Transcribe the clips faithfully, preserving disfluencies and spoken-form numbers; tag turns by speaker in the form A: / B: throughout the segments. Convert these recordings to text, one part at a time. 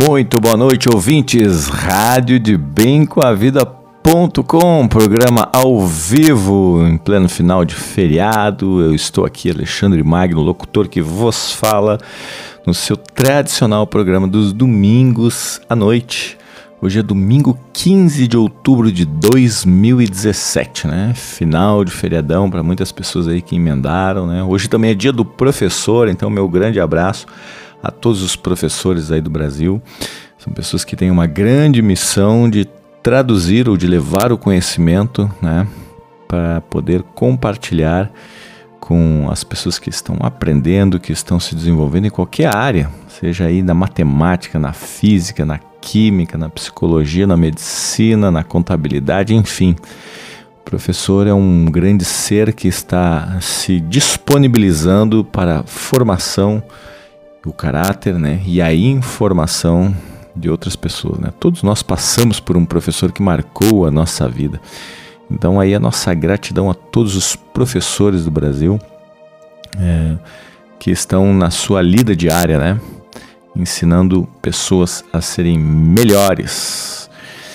A: Muito boa noite, ouvintes. Rádio de Bem com a Vida ponto com, programa ao vivo, em pleno final de feriado. Eu estou aqui, Alexandre Magno, locutor que vos fala, no seu tradicional programa dos domingos à noite. Hoje é domingo quinze de outubro de dois mil e dezessete, né? Final de feriadão para muitas pessoas aí que emendaram, né? Hoje também é dia do professor, então meu grande abraço a todos os professores aí do Brasil. São pessoas que têm uma grande missão de traduzir ou de levar o conhecimento, né, para poder compartilhar com as pessoas que estão aprendendo, que estão se desenvolvendo em qualquer área, seja aí na matemática, na física, na química, na psicologia, na medicina, na contabilidade, enfim. O professor é um grande ser que está se disponibilizando para a formação do caráter, né, e a informação de outras pessoas, né? Todos nós passamos por um professor que marcou a nossa vida. Então aí a nossa gratidão a todos os professores do Brasil é, que estão na sua lida diária, né? Ensinando pessoas a serem melhores.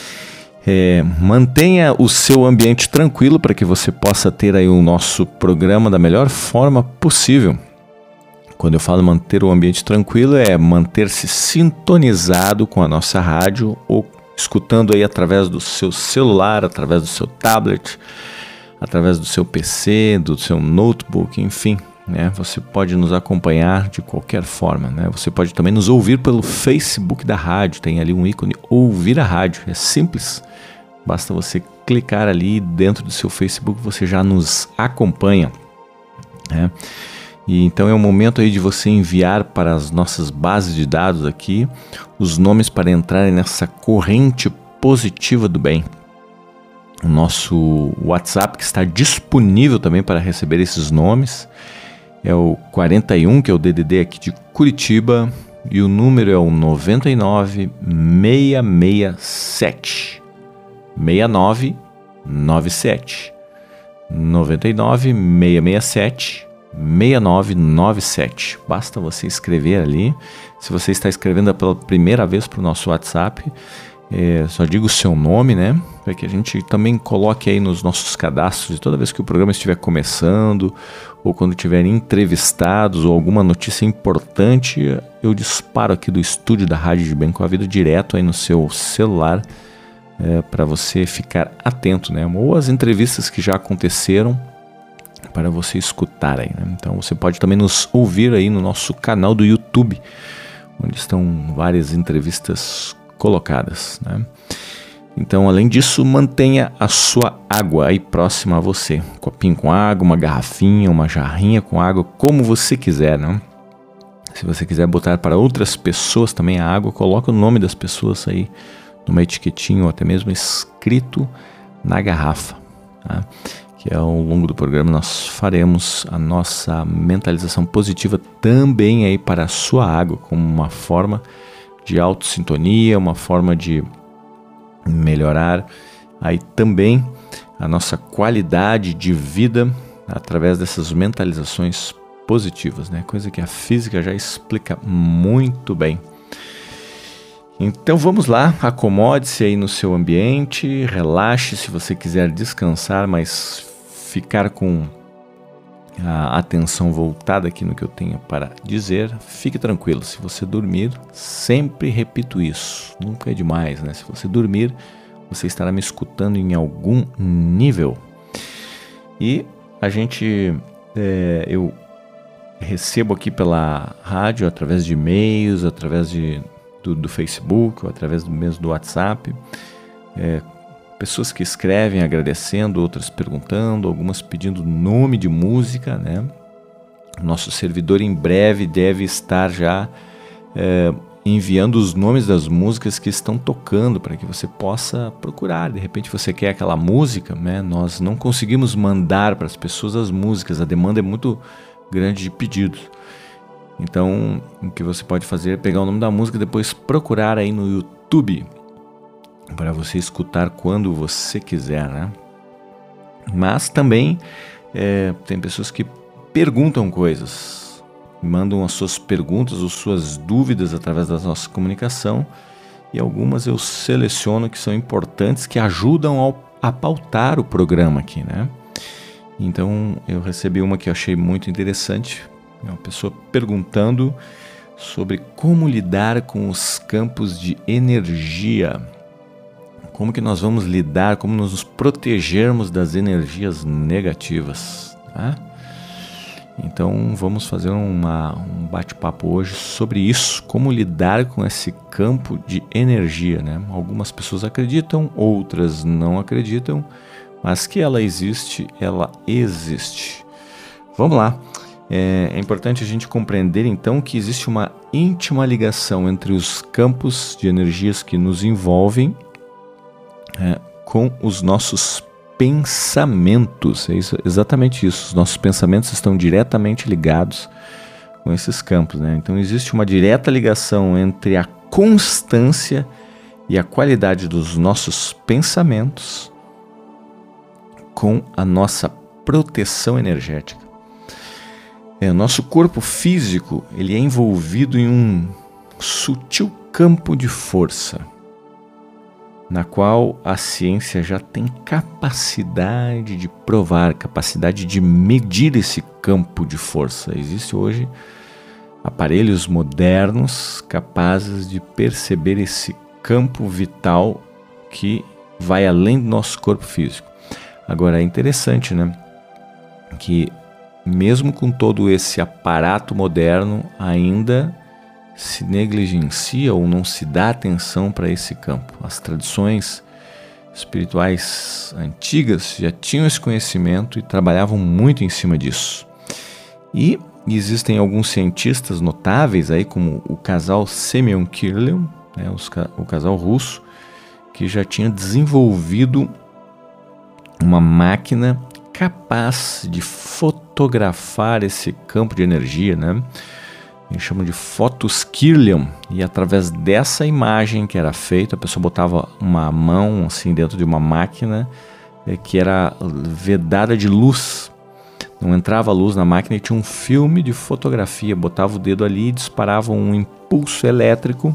A: É, mantenha o seu ambiente tranquilo para que você possa ter aí o nosso programa da melhor forma possível. Quando eu falo manter o ambiente tranquilo, é manter-se sintonizado com a nossa rádio ou escutando aí através do seu celular, através do seu tablet, através do seu P C, do seu notebook, enfim, né? Você pode nos acompanhar de qualquer forma, né? Você pode também nos ouvir pelo Facebook da rádio, tem ali um ícone ouvir a rádio, é simples, basta você clicar ali dentro do seu Facebook, você já nos acompanha, né? E então é o momento aí de você enviar para as nossas bases de dados aqui os nomes para entrarem nessa corrente positiva do bem. O nosso WhatsApp, que está disponível também para receber esses nomes, é o quarenta e um, que é o D D D aqui de Curitiba, e o número é o noventa e nove, seiscentos e sessenta e sete. seis nove nove sete. noventa e nove, seiscentos e sessenta e sete. seis nove nove sete. Basta você escrever ali. Se você está escrevendo pela primeira vez para o nosso WhatsApp, é, só diga o seu nome, né? Para que a gente também coloque aí nos nossos cadastros, toda vez que o programa estiver começando, ou quando tiver entrevistados, ou alguma notícia importante, eu disparo aqui do estúdio da Rádio de Bem com a Vida direto aí no seu celular, é, para você ficar atento, né? Ou as entrevistas que já aconteceram, para você escutar aí, né? Então você pode também nos ouvir aí no nosso canal do YouTube, onde estão várias entrevistas colocadas, né? Então, além disso, mantenha a sua água aí próxima a você. Um copinho com água, uma garrafinha, uma jarrinha com água, como você quiser, né? Se você quiser botar para outras pessoas também a água, coloca o nome das pessoas aí numa etiquetinha ou até mesmo escrito na garrafa, tá? Que ao longo do programa nós faremos a nossa mentalização positiva também aí para a sua água, como uma forma de autossintonia, uma forma de melhorar aí também a nossa qualidade de vida através dessas mentalizações positivas, né? Coisa que a física já explica muito bem. Então vamos lá, acomode-se aí no seu ambiente, relaxe se você quiser descansar, mas ficar com a atenção voltada aqui no que eu tenho para dizer, fique tranquilo. Se você dormir, sempre repito isso, nunca é demais, né? Se você dormir, você estará me escutando em algum nível. E a gente, é, eu recebo aqui pela rádio, através de e-mails, através de, do, do Facebook, ou através do mesmo do WhatsApp, é, pessoas que escrevem agradecendo, outras perguntando, algumas pedindo nome de música, né? Nosso servidor em breve deve estar já é, enviando os nomes das músicas que estão tocando para que você possa procurar. De repente você quer aquela música, né? Nós não conseguimos mandar para as pessoas as músicas, a demanda é muito grande de pedidos. Então, o que você pode fazer é pegar o nome da música e depois procurar aí no YouTube, para você escutar quando você quiser, né? Mas também é, tem pessoas que perguntam coisas. mandam as suas perguntas ou suas dúvidas através da nossa comunicação, e algumas eu seleciono que são importantes, que ajudam ao, a pautar o programa aqui, né? Então eu recebi uma que eu achei muito interessante, uma pessoa perguntando sobre como lidar com os campos de energia. Como que nós vamos lidar, como nos protegermos das energias negativas, tá? Então vamos fazer uma, um bate-papo hoje sobre isso, como lidar com esse campo de energia, né? Algumas pessoas acreditam, outras não acreditam, mas que ela existe, ela existe. Vamos lá. É, é importante a gente compreender então que existe uma íntima ligação entre os campos de energias que nos envolvem é, com os nossos pensamentos. É isso, exatamente isso. Os nossos pensamentos estão diretamente ligados com esses campos, né? Então existe uma direta ligação entre a constância e a qualidade dos nossos pensamentos com a nossa proteção energética. É, o nosso corpo físico ele é envolvido em um sutil campo de força, na qual a ciência já tem capacidade de provar, capacidade de medir esse campo de força. Existe hoje aparelhos modernos capazes de perceber esse campo vital que vai além do nosso corpo físico. Agora é interessante, né, que mesmo com todo esse aparato moderno, ainda se negligencia ou não se dá atenção para esse campo. As tradições espirituais antigas já tinham esse conhecimento e trabalhavam muito em cima disso. E existem alguns cientistas notáveis, aí, como o casal Semyon-Kirlian, né, os, o casal russo, que já tinha desenvolvido uma máquina capaz de fotografar esse campo de energia, né? Eles chamam de fotos Kirlian, e através dessa imagem que era feita, a pessoa botava uma mão assim dentro de uma máquina é, que era vedada de luz. Não entrava luz na máquina e tinha um filme de fotografia. Botava o dedo ali e disparava um impulso elétrico,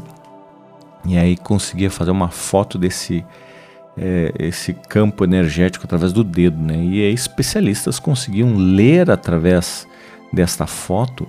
A: e aí conseguia fazer uma foto desse É, esse campo energético através do dedo, né? E aí especialistas conseguiam ler através desta foto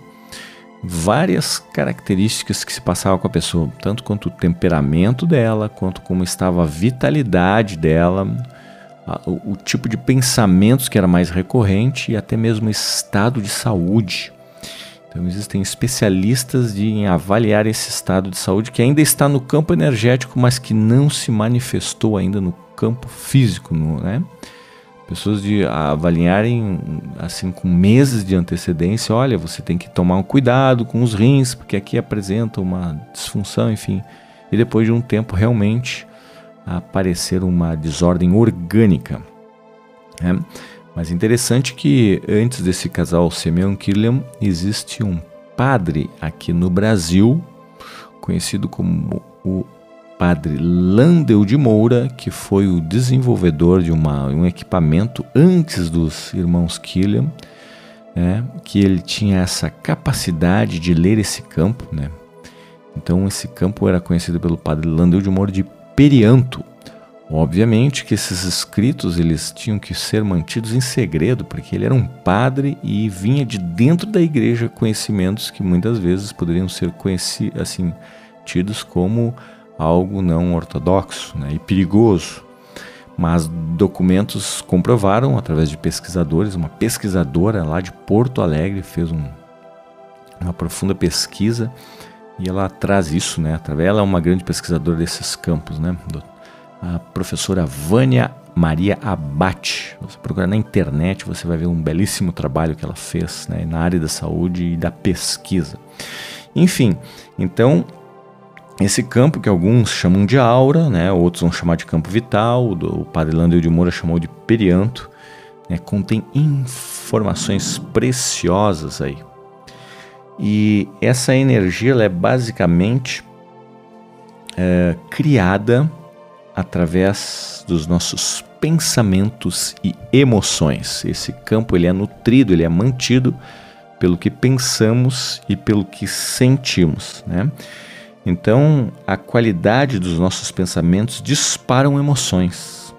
A: várias características que se passavam com a pessoa, tanto quanto o temperamento dela, quanto como estava a vitalidade dela, a, o, o tipo de pensamentos que era mais recorrente e até mesmo o estado de saúde. Então existem especialistas de, em avaliar esse estado de saúde que ainda está no campo energético, mas que não se manifestou ainda no campo físico, no, né? Pessoas de avaliarem assim com meses de antecedência, olha, você tem que tomar um cuidado com os rins, porque aqui apresenta uma disfunção, enfim. E depois de um tempo realmente aparecer uma desordem orgânica, né? Mas interessante que antes desse casal Semyon-Kirlian existe um padre aqui no Brasil, conhecido como o padre Landel de Moura, que foi o desenvolvedor de uma, um equipamento antes dos irmãos Kirlian, né, que ele tinha essa capacidade de ler esse campo, né? Então esse campo era conhecido pelo padre Landel de Moura de perianto. Obviamente que esses escritos eles tinham que ser mantidos em segredo, porque ele era um padre e vinha de dentro da igreja conhecimentos que muitas vezes poderiam ser conhecidos, assim, tidos como algo não ortodoxo, né, e perigoso. Mas documentos comprovaram, através de pesquisadores, uma pesquisadora lá de Porto Alegre fez um, uma profunda pesquisa e ela traz isso, né, através, ela é uma grande pesquisadora desses campos, né, do, a professora Vânia Maria Abate. Você procurar na internet, você vai ver um belíssimo trabalho que ela fez, né, na área da saúde e da pesquisa. Enfim, então, esse campo que alguns chamam de aura, né, outros vão chamar de campo vital, o padre Landel de Moura chamou de perianto, né, contém informações preciosas aí. E essa energia ela é basicamente é, criada através dos nossos pensamentos e emoções. Esse campo ele é nutrido, ele é mantido pelo que pensamos e pelo que sentimos, né? Então, a qualidade dos nossos pensamentos disparam emoções.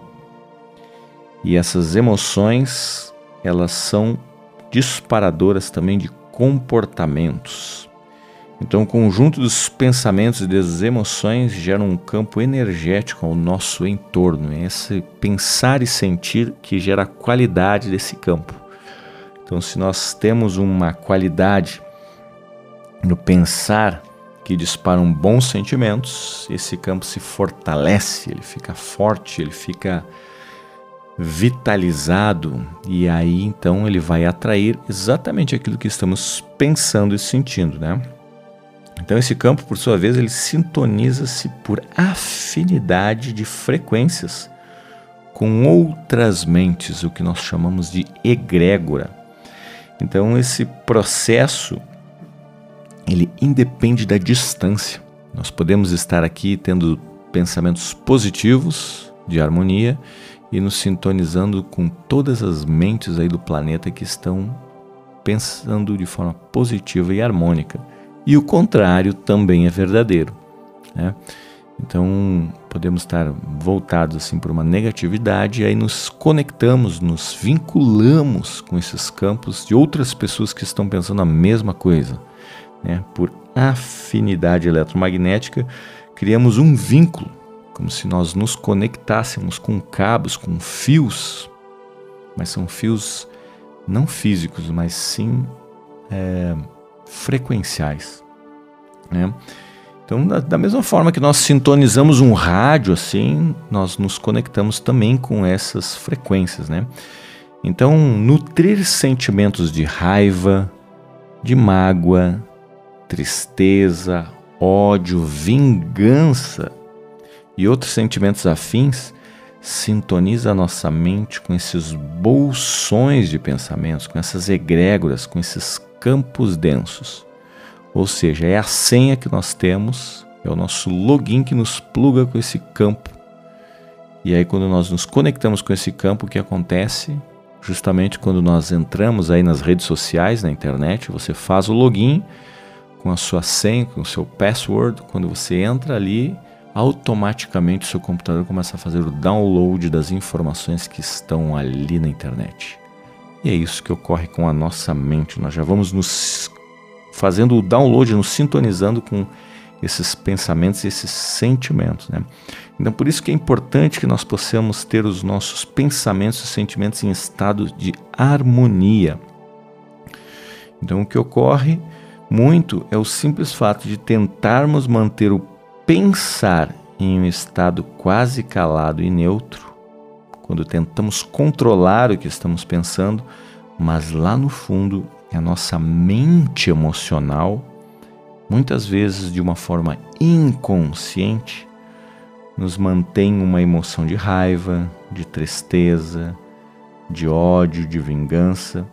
A: E essas emoções, elas são disparadoras também de comportamentos. Então, o conjunto dos pensamentos e das emoções gera um campo energético ao nosso entorno. É esse pensar e sentir que gera a qualidade desse campo. Então, se nós temos uma qualidade no pensar que disparam bons sentimentos, esse campo se fortalece, ele fica forte, ele fica vitalizado, e aí então ele vai atrair exatamente aquilo que estamos pensando e sentindo, né? Então esse campo, por sua vez, ele sintoniza-se por afinidade de frequências com outras mentes, o que nós chamamos de egrégora. Então esse processo, ele independe da distância. Nós podemos estar aqui tendo pensamentos positivos, de harmonia, e nos sintonizando com todas as mentes aí do planeta que estão pensando de forma positiva e harmônica. E o contrário também é verdadeiro, né? Então, podemos estar voltados assim por uma negatividade, e aí nos conectamos, nos vinculamos com esses campos de outras pessoas que estão pensando a mesma coisa, né? Por afinidade eletromagnética, criamos um vínculo, como se nós nos conectássemos com cabos, com fios, mas são fios não físicos, mas sim é, frequenciais, né? Então, da, da mesma forma que nós sintonizamos um rádio, assim, nós nos conectamos também com essas frequências, né? Então, nutrir sentimentos de raiva, de mágoa, tristeza, ódio, vingança e outros sentimentos afins sintoniza a nossa mente com esses bolsões de pensamentos, com essas egrégoras, com esses campos densos. Ou seja, é a senha que nós temos, é o nosso login que nos pluga com esse campo. E aí quando nós nos conectamos com esse campo, o que acontece? Justamente quando nós entramos aí nas redes sociais, na internet, você faz o login com a sua senha, com o seu password. Quando você entra ali, automaticamente o seu computador começa a fazer o download das informações que estão ali na internet. E é isso que ocorre com a nossa mente. Nós já vamos nos fazendo o download, nos sintonizando com esses pensamentos e esses sentimentos, né? Então, por isso que é importante que nós possamos ter os nossos pensamentos e sentimentos em estado de harmonia. Então, o que ocorre muito é o simples fato de tentarmos manter o pensar em um estado quase calado e neutro, quando tentamos controlar o que estamos pensando, mas lá no fundo a nossa mente emocional, muitas vezes de uma forma inconsciente, nos mantém uma emoção de raiva, de tristeza, de ódio, de vingança,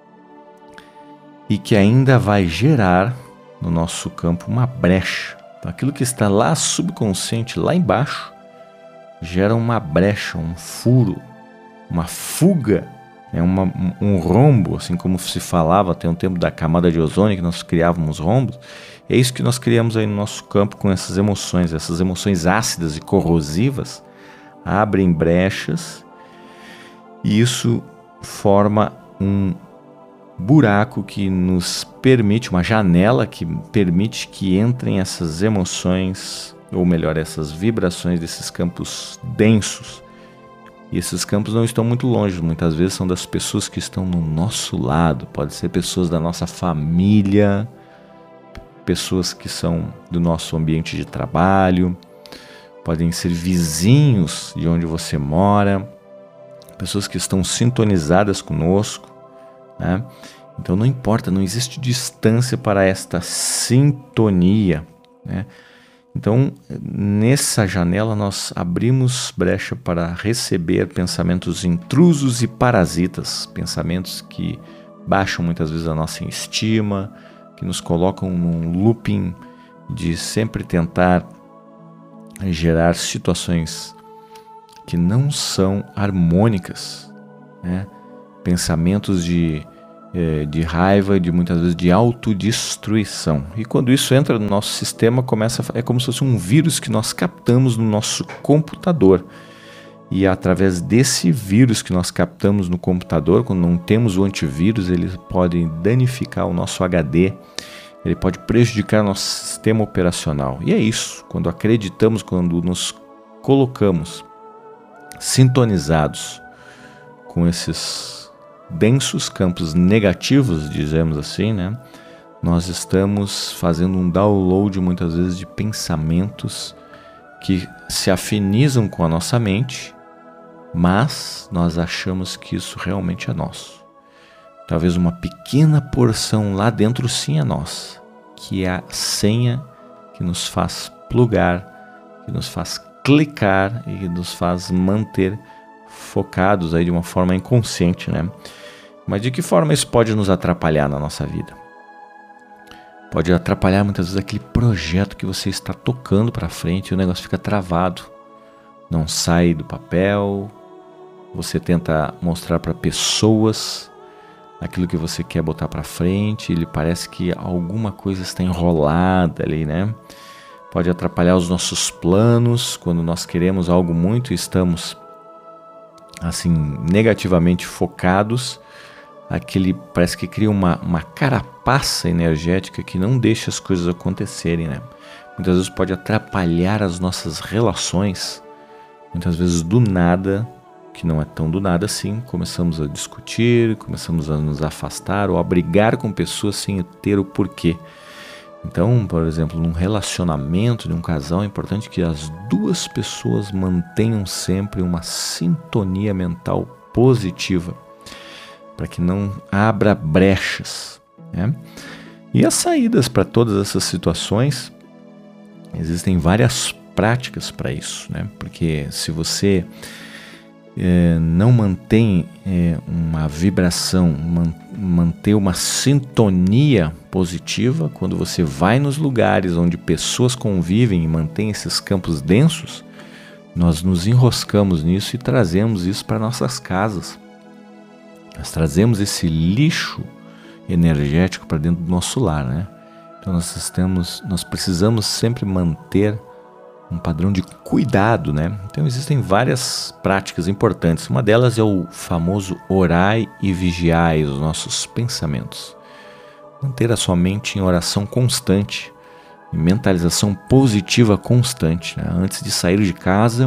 A: e que ainda vai gerar no nosso campo uma brecha. Então, aquilo que está lá subconsciente, lá embaixo, gera uma brecha, um furo, uma fuga, né? uma, um rombo, assim como se falava até um tempo da camada de ozônio, que nós criávamos rombos. É isso que nós criamos aí no nosso campo com essas emoções. Essas emoções ácidas e corrosivas abrem brechas e isso forma um buraco que nos permite, uma janela que permite que entrem essas emoções, ou melhor, essas vibrações desses campos densos. E esses campos não estão muito longe, muitas vezes são das pessoas que estão no nosso lado, pode ser pessoas da nossa família, pessoas que são do nosso ambiente de trabalho, podem ser vizinhos de onde você mora, pessoas que estão sintonizadas conosco, né? Então não importa, não existe distância para esta sintonia, né? Então nessa janela nós abrimos brecha para receber pensamentos intrusos e parasitas, pensamentos que baixam muitas vezes a nossa estima, que nos colocam num looping de sempre tentar gerar situações que não são harmônicas, né? Pensamentos de é, de raiva, de muitas vezes de autodestruição. E quando isso entra no nosso sistema, começa a, é como se fosse um vírus que nós captamos no nosso computador. E através desse vírus que nós captamos no computador, quando não temos o antivírus, ele pode danificar o nosso H D, ele pode prejudicar o nosso sistema operacional. E é isso, quando acreditamos, quando nos colocamos sintonizados com esses densos campos negativos, dizemos assim, né? Nós estamos fazendo um download muitas vezes de pensamentos que se afinizam com a nossa mente, mas nós achamos que isso realmente é nosso. Talvez uma pequena porção lá dentro sim é nossa, que é a senha que nos faz plugar, que nos faz clicar e que nos faz manter focados aí de uma forma inconsciente, né? Mas de que forma isso pode nos atrapalhar na nossa vida? Pode atrapalhar muitas vezes aquele projeto que você está tocando para frente e o negócio fica travado, não sai do papel, você tenta mostrar para pessoas aquilo que você quer botar para frente, ele parece que alguma coisa está enrolada ali, né? Pode atrapalhar os nossos planos quando nós queremos algo muito e estamos assim negativamente focados. Aquele parece que cria uma, uma carapaça energética que não deixa as coisas acontecerem, né? Muitas vezes pode atrapalhar as nossas relações, muitas vezes do nada, que não é tão do nada assim, começamos a discutir, começamos a nos afastar ou a brigar com pessoas sem ter o porquê. Então, por exemplo, num relacionamento de um casal é importante que as duas pessoas mantenham sempre uma sintonia mental positiva, para que não abra brechas, né? E as saídas para todas essas situações, existem várias práticas para isso, né? Porque se você é, não mantém é, uma vibração, man, manter uma sintonia positiva, quando você vai nos lugares onde pessoas convivem e mantém esses campos densos, nós nos enroscamos nisso e trazemos isso para nossas casas. Nós trazemos esse lixo energético para dentro do nosso lar, né? Então nós, temos, nós precisamos sempre manter um padrão de cuidado, né? Então existem várias práticas importantes. Uma delas é o famoso orai e vigiai os nossos pensamentos. Manter a sua mente em oração constante, em mentalização positiva constante, né? Antes de sair de casa,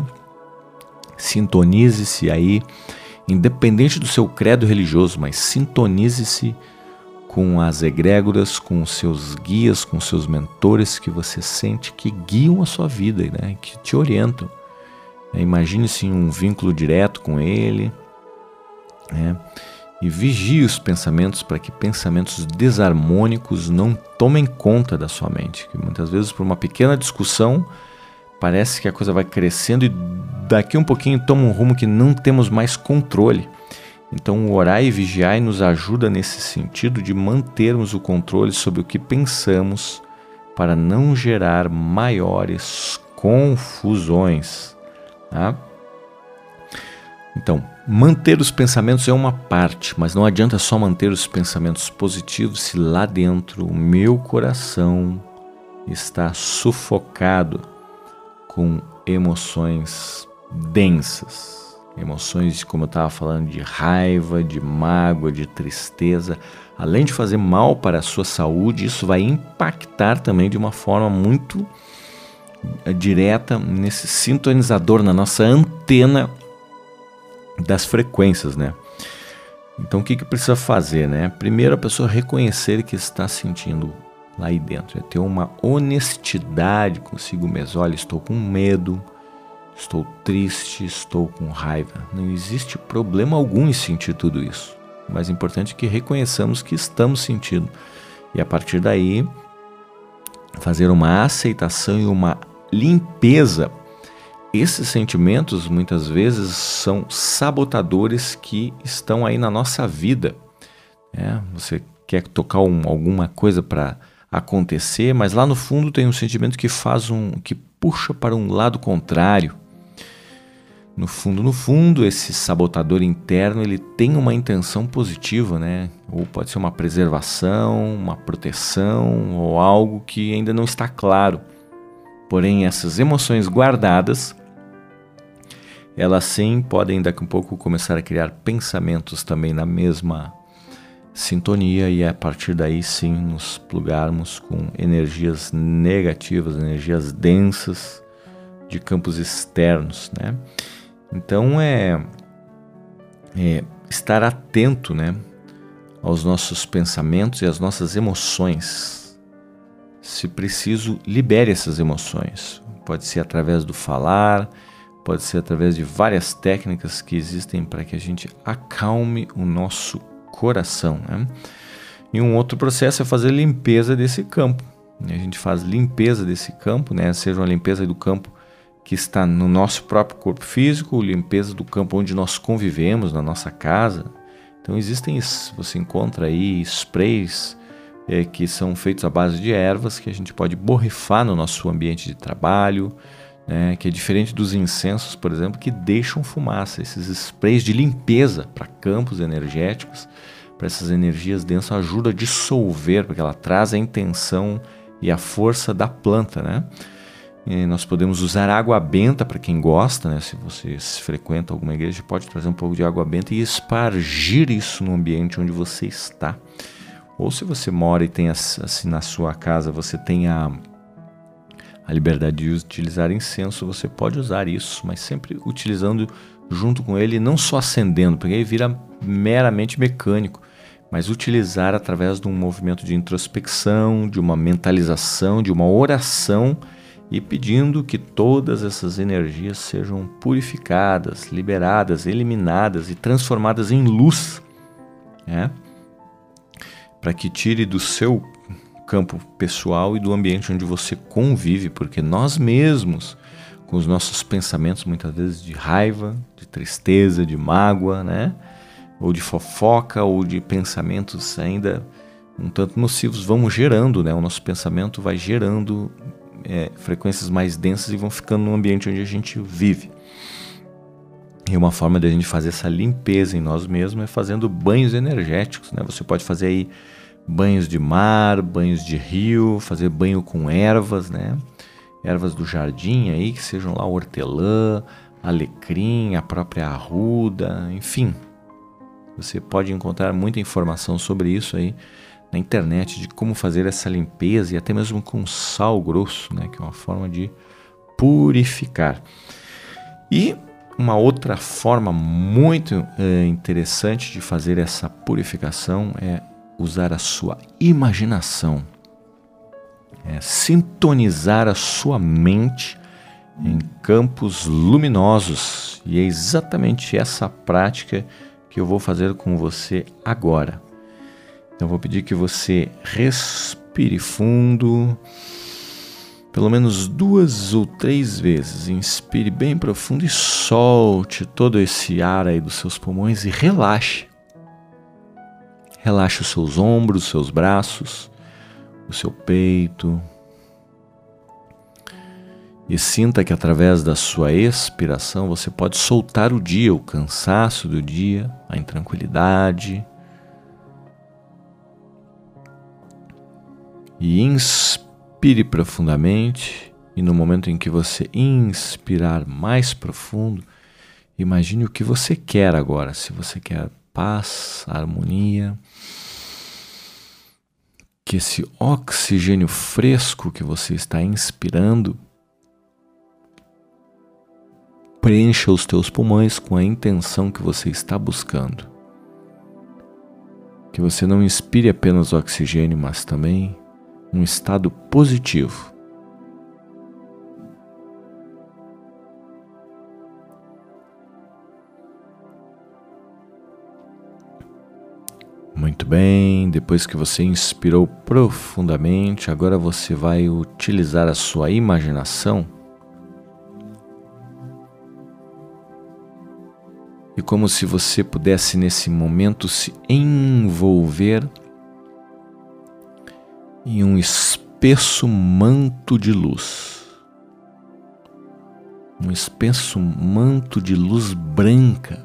A: sintonize-se aí, independente do seu credo religioso, mas sintonize-se com as egrégoras, com os seus guias, com os seus mentores que você sente que guiam a sua vida, né? Que te orientam. É, imagine-se em um vínculo direto com ele, né? E vigie os pensamentos para que pensamentos desarmônicos não tomem conta da sua mente. Que muitas vezes, por uma pequena discussão, parece que a coisa vai crescendo e daqui um pouquinho toma um rumo que não temos mais controle. Então o orar e vigiar nos ajuda nesse sentido de mantermos o controle sobre o que pensamos para não gerar maiores confusões, tá? Então, manter os pensamentos é uma parte, mas não adianta só manter os pensamentos positivos se lá dentro o meu coração está sufocado com emoções densas. Emoções, como eu estava falando, de raiva, de mágoa, de tristeza. Além de fazer mal para a sua saúde, isso vai impactar também de uma forma muito direta nesse sintonizador, na nossa antena das frequências, né? Então o que que precisa fazer, né? Primeiro, a pessoa reconhecer que está sentindo lá aí dentro, é ter uma honestidade consigo mesmo. Olha, estou com medo, estou triste, estou com raiva. Não existe problema algum em sentir tudo isso. O mais importante é que reconheçamos que estamos sentindo. E a partir daí, fazer uma aceitação e uma limpeza. Esses sentimentos, muitas vezes, são sabotadores que estão aí na nossa vida. É, você quer tocar um, alguma coisa para acontecer, mas lá no fundo tem um sentimento que faz um, que puxa para um lado contrário. no fundo, no fundo, esse sabotador interno, ele tem uma intenção positiva, né? Ou pode ser uma preservação, uma proteção, ou algo que ainda não está claro. Porém, essas emoções guardadas, elas sim podem daqui a um pouco começar a criar pensamentos também na mesma sintonia e a partir daí sim nos plugarmos com energias negativas, energias densas de campos externos, né? Então é, é estar atento, né, aos nossos pensamentos e às nossas emoções. Se preciso, libere essas emoções. Pode ser através do falar, pode ser através de várias técnicas que existem para que a gente acalme o nosso coração, né? E um outro processo é fazer limpeza desse campo. A gente faz limpeza desse campo, né? Seja uma limpeza do campo que está no nosso próprio corpo físico, limpeza do campo onde nós convivemos, na nossa casa. Então existem, você encontra aí sprays é, que são feitos à base de ervas que a gente pode borrifar no nosso ambiente de trabalho, né, que é diferente dos incensos, por exemplo, que deixam fumaça. Esses sprays de limpeza para campos energéticos, para essas energias densas, ajuda a dissolver, porque ela traz a intenção e a força da planta, né? E nós podemos usar água benta para quem gosta, né? Se você frequenta alguma igreja, pode trazer um pouco de água benta e espargir isso no ambiente onde você está. Ou se você mora e tem assim na sua casa, você tem a, a liberdade de utilizar incenso, você pode usar isso, mas sempre utilizando junto com ele, não só acendendo, porque aí vira meramente mecânico, mas utilizar através de um movimento de introspecção, de uma mentalização, de uma oração, e pedindo que todas essas energias sejam purificadas, liberadas, eliminadas e transformadas em luz, né? Para que tire do seu campo pessoal e do ambiente onde você convive, porque nós mesmos, com os nossos pensamentos muitas vezes de raiva, de tristeza, de mágoa, né? Ou de fofoca, ou de pensamentos ainda um tanto nocivos, vamos gerando, né? O nosso pensamento vai gerando É, frequências mais densas e vão ficando no ambiente onde a gente vive. E uma forma de a gente fazer essa limpeza em nós mesmos é fazendo banhos energéticos, né? Você pode fazer aí banhos de mar, banhos de rio, fazer banho com ervas, né? Ervas do jardim aí, que sejam lá hortelã, alecrim, a própria arruda, enfim. Você pode encontrar muita informação sobre isso aí na internet, de como fazer essa limpeza e até mesmo com sal grosso, né, que é uma forma de purificar. E uma outra forma muito é, interessante de fazer essa purificação é usar a sua imaginação, é sintonizar a sua mente em campos luminosos, e é exatamente essa prática que eu vou fazer com você agora. Então, vou pedir que você respire fundo, pelo menos duas ou três vezes. Inspire bem profundo e solte todo esse ar aí dos seus pulmões e relaxe. Relaxe os seus ombros, os seus braços, o seu peito. E sinta que através da sua expiração você pode soltar o dia, o cansaço do dia, a intranquilidade. E inspire profundamente, e no momento em que você inspirar mais profundo, imagine o que você quer agora. Se você quer paz, harmonia, que esse oxigênio fresco que você está inspirando preencha os teus pulmões com a intenção que você está buscando. Que você não inspire apenas oxigênio, mas também um estado positivo. Muito bem, depois que você inspirou profundamente, agora você vai utilizar a sua imaginação e como se você pudesse nesse momento se envolver em um espesso manto de luz. um espesso manto de luz branca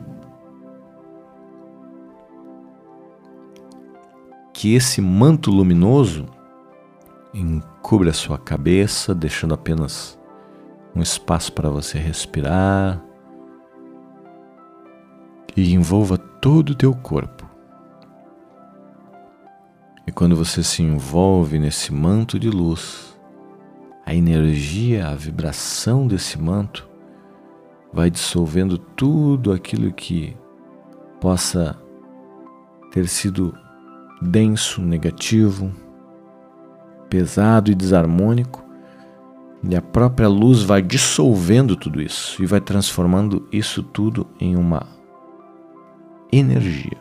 A: que esse manto luminoso encobre a sua cabeça, deixando apenas um espaço para você respirar e envolva todo o teu corpo. E quando você se envolve nesse manto de luz, a energia, a vibração desse manto vai dissolvendo tudo aquilo que possa ter sido denso, negativo, pesado e desarmônico, e a própria luz vai dissolvendo tudo isso e vai transformando isso tudo em uma energia.